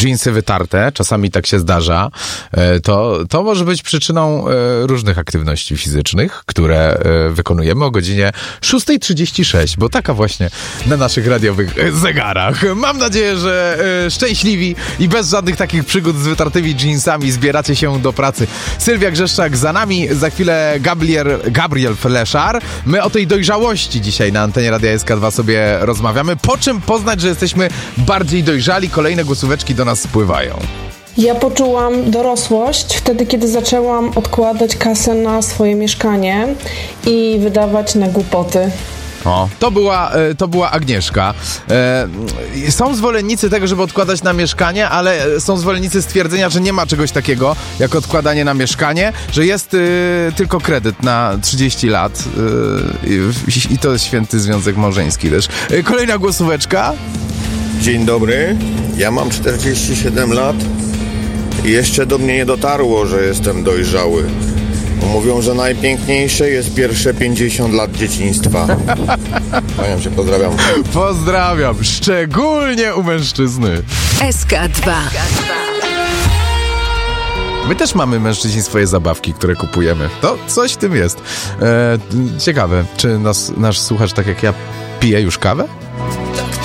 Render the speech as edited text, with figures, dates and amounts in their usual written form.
dżinsy wytarte, czasami tak się zdarza, to może być przyczyną różnych aktywności fizycznych, które wykonujemy o godzinie 6:36, bo taka właśnie na naszych radiowych zegarach. Mam nadzieję, że szczęśliwi i bez żadnych takich przygód z wytartymi dżinsami zbieracie się do pracy. Sylwia Grzeszczak za nami, za chwilę Gabriel Fleszar. My o tej dojrzałości dzisiaj na antenie Radia SK2 sobie rozmawiamy. Po czym poznać, że jesteśmy bardziej dojrzali? Kolejne głosóweczki do nas spływają. Ja poczułam dorosłość wtedy, kiedy zaczęłam odkładać kasę na swoje mieszkanie i wydawać na głupoty. O, to była Agnieszka. Są zwolennicy tego, żeby odkładać na mieszkanie, ale są zwolennicy stwierdzenia, że nie ma czegoś takiego jak odkładanie na mieszkanie, że jest tylko kredyt na 30 lat i to jest święty związek małżeński też. Kolejna głosóweczka. Dzień dobry, ja mam 47 lat i jeszcze do mnie nie dotarło, że jestem dojrzały. Mówią, że najpiękniejsze jest pierwsze 50 lat dzieciństwa. Kłaniam się, pozdrawiam. Pozdrawiam, szczególnie u mężczyzny. SK2. My też mamy, mężczyźni, swoje zabawki, które kupujemy. To coś w tym jest. Ciekawe, czy nasz słuchacz, tak jak ja, pije już kawę?